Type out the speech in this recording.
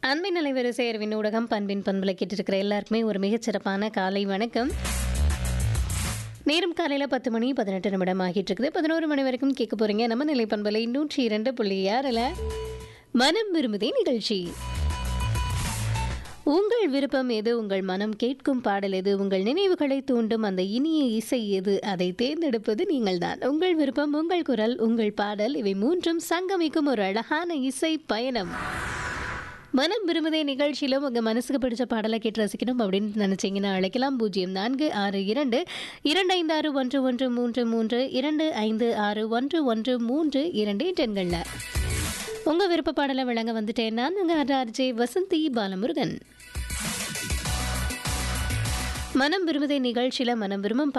அன்பின் அலைவரிசை அறிவின் ஊடகம் பண்பின் பண்பலை கேட்டிருக்கிற எல்லாருக்குமே ஒரு மிகச்சிறப்பான காலை வணக்கம். நேரம் காலையில் 10 மணி 18 நிமிடம் ஆகிட்டு இருக்குது. 11 மணி வரைக்கும் கேட்க போறீங்க நம்ம நிலை பண்பலை 102.6 மனம் விரும்புதே நிகழ்ச்சி. உங்கள் விருப்பம் எது, உங்கள் மனம் கேட்கும் பாடல் எது, உங்கள் நினைவுகளை தூண்டும் அந்த இனிய இசை எது, அதை தேர்ந்தெடுப்பது நீங்கள்தான். உங்கள் விருப்பம், உங்கள் குரல், உங்கள் பாடல், இவை மூன்றும் சங்கமிக்கும் ஒரு அழகான இசை பயணம். மனம் விரும்புதே நிகழ்ச்சியிலும் உங்கள் மனசுக்கு பிடிச்ச பாடலை கேட்டு ரசிக்கணும் அப்படின்னு நினச்சிங்கன்னா அழைக்கலாம். 0462 256113 256113 எண்களில் உங்கள் விருப்ப பாடலை வழங்க வந்துட்டேன். நான் உங்கள் ஆர்ஜே வசந்தி பாலமுருகன். மனம் விரும்புதே நிகழ்ச்சியில் மனம் விரும்பும்